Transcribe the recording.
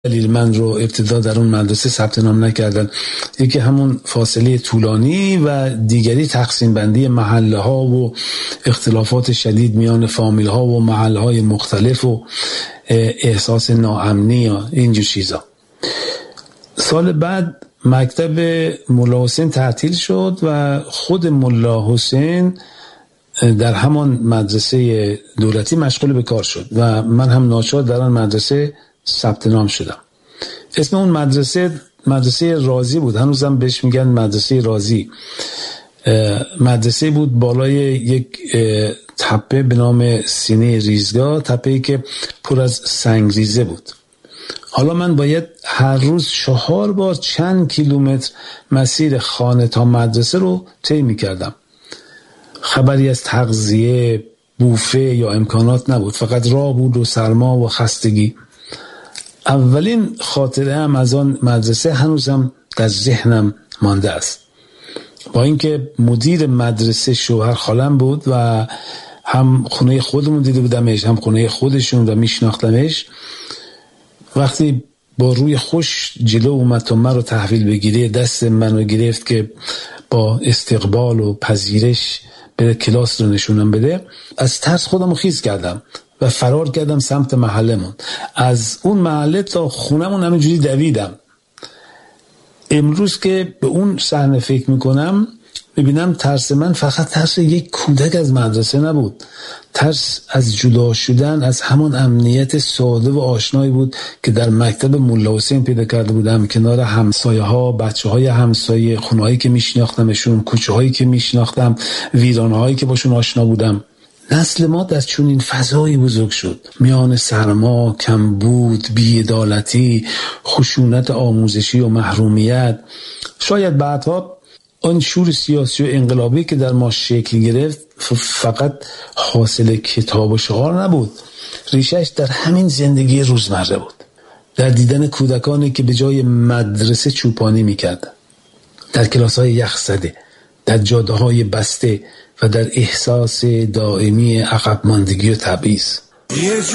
دلیل من رو ابتدا در اون مدرسه ثبت نام نکردن. یکی همون فاصله طولانی و دیگری تقسیم بندی محله ها و اختلافات شدید میان فامیل ها و محله های مختلف و احساس ناامنی و اینجور چیزا. سال بعد مکتب ملا حسین تعطیل شد و خود ملا حسین در همان مدرسه دولتی مشغول به کار شد و من هم ناچار در آن مدرسه ثبت نام شدم. اسم اون مدرسه رازی بود، هنوزم بهش میگن مدرسه رازی. مدرسه بود بالای یک تپه به نام سینه ریزگاه، تپه‌ای که پر از سنگریزه بود. حالا من باید هر روز 4 بار چند کیلومتر مسیر خانه تا مدرسه رو طی می‌کردم. خبری از تغذیه، بوفه یا امکانات نبود، فقط راه بود و سرما و خستگی. اولین خاطره هم از آن مدرسه هنوزم در ذهنم مانده است. با اینکه مدیر مدرسه شوهر خالم بود و هم خونه خودمون دیده بودمش هم خونه خودشون و میشناختمش، وقتی با روی خوش جلو اومد تا من رو تحویل بگیره، دست منو گرفت که با استقبال و پذیرش به کلاس رو نشونم بده، از ترس خودم رو خیز کردم و فرار کردم سمت محلمون. از اون محله تا خونمون همینجوری دویدم. امروز که به اون صحنه فکر میکنم ببینم ترس من فقط ترس یک کودک از مدرسه نبود، ترس از جدا شدن از همان امنیت ساده و آشنایی بود که در مکتب ملا حسین پیدا کرده بودم، کنار همسایه ها، بچه های همسایه، خونه هایی که میشناختمشون، کوچه هایی که میشناختم، ویرانه هایی که باشون آشنا بودم. نسل ما در چنین فضایی بزرگ شد، میان سرما، کمبود، بی‌عدالتی، خشونت آموزشی و محرومیت. شاید بعدها آن شور سیاسی و انقلابی که در ما شکل گرفت فقط حاصل کتاب و شعار نبود، ریشش در همین زندگی روزمره بود، در دیدن کودکانی که به جای مدرسه چوپانی میکردن، در کلاس‌های یخزده، در جاده‌های بسته و در احساس دائمی عقب ماندگی و تبعیض.